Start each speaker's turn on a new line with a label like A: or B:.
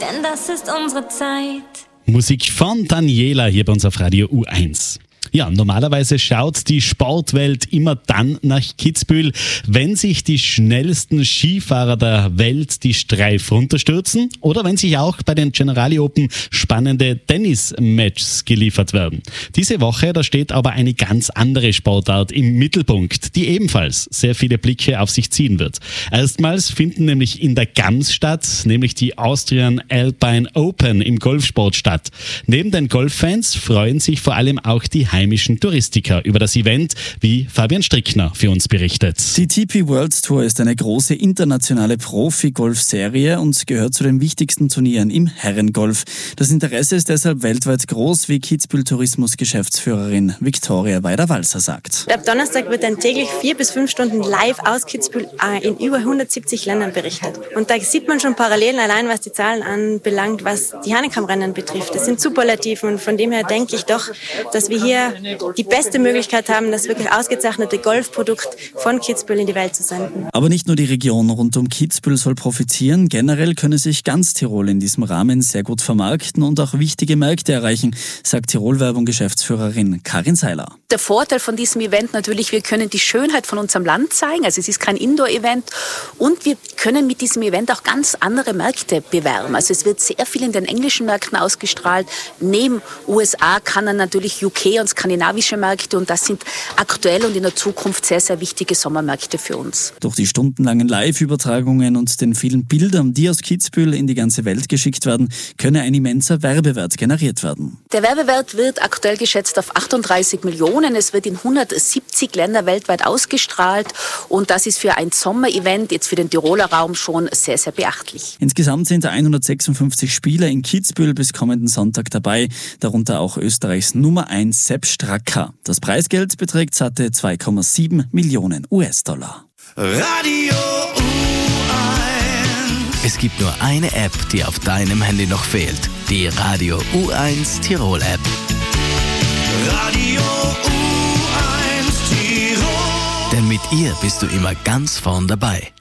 A: denn das ist unsere Zeit.
B: Musik von Daniela hier bei uns auf Radio U1. Ja, normalerweise schaut die Sportwelt immer dann nach Kitzbühel, wenn sich die schnellsten Skifahrer der Welt die Streif runterstürzen oder wenn sich auch bei den Generali Open spannende Tennis-Matches geliefert werden. Diese Woche, da steht aber eine ganz andere Sportart im Mittelpunkt, die ebenfalls sehr viele Blicke auf sich ziehen wird. Erstmals finden nämlich in der Gams statt, nämlich die Austrian Alpine Open im Golfsport statt. Neben den Golffans freuen sich vor allem auch die heimischen Touristiker über das Event, wie Fabian Strickner für uns berichtet.
C: Die DP World Tour ist eine große internationale Profi-Golf-Serie und gehört zu den wichtigsten Turnieren im Herrengolf. Das Interesse ist deshalb weltweit groß, wie Kitzbühel Tourismus-Geschäftsführerin Viktoria Weider-Walser sagt.
D: Ab Donnerstag wird dann täglich 4 bis 5 Stunden live aus Kitzbühel in über 170 Ländern berichtet. Und da sieht man schon Parallelen allein, was die Zahlen anbelangt, was die Hahnenkammrennen betrifft. Das sind Superlativen und von dem her denke ich doch, dass wir hier die beste Möglichkeit haben, das wirklich ausgezeichnete Golfprodukt von Kitzbühel in die Welt zu senden.
C: Aber nicht nur die Region rund um Kitzbühel soll profitieren. Generell könne sich ganz Tirol in diesem Rahmen sehr gut vermarkten und auch wichtige Märkte erreichen, sagt Tirol-Werbung-Geschäftsführerin Karin Seiler.
E: Der Vorteil von diesem Event natürlich, wir können die Schönheit von unserem Land zeigen. Also es ist kein Indoor-Event und wir können mit diesem Event auch ganz andere Märkte bewerben. Also es wird sehr viel in den englischen Märkten ausgestrahlt. Neben USA kann dann natürlich UK und skandinavische Märkte und das sind aktuell und in der Zukunft sehr, sehr wichtige Sommermärkte für uns.
C: Durch die stundenlangen Live-Übertragungen und den vielen Bildern, die aus Kitzbühel in die ganze Welt geschickt werden, könne ein immenser Werbewert generiert werden.
E: Der Werbewert wird aktuell geschätzt auf 38 Millionen. Es wird in 170 Länder weltweit ausgestrahlt und das ist für ein Sommerevent, jetzt für den Tiroler Raum, schon sehr, sehr beachtlich.
C: Insgesamt sind 156 Spieler in Kitzbühel bis kommenden Sonntag dabei, darunter auch Österreichs Nummer 1 Sepp Straka. Das Preisgeld beträgt satte 2,7 Millionen US-Dollar.
F: Radio U1.
G: Es gibt nur eine App, die auf deinem Handy noch fehlt. Die Radio U1 Tirol App.
F: Radio U1 Tirol.
G: Denn mit ihr bist du immer ganz vorn dabei.